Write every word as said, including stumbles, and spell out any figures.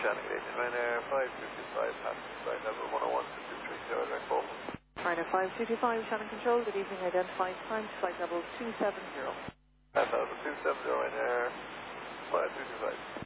Shannon Agent Ryanair five two two five, passenger flight level one oh one two two three zero, direct call. Ryanair five two two five, Shannon Control, good evening, identified time to flight level two seven zero. Five thousand two seven zero Ryanair five two two five.